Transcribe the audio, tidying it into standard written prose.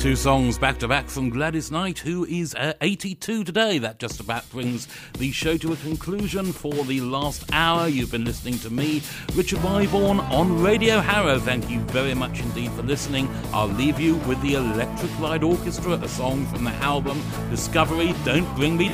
Two songs back to back from Gladys Knight, who is 82 today. That just about brings the show to a conclusion for the last hour. You've been listening to me, Richard Wyborn, on Radio Harrow. Thank you very much indeed for listening. I'll leave you with the Electric Light Orchestra, a song from the album Discovery, Don't Bring Me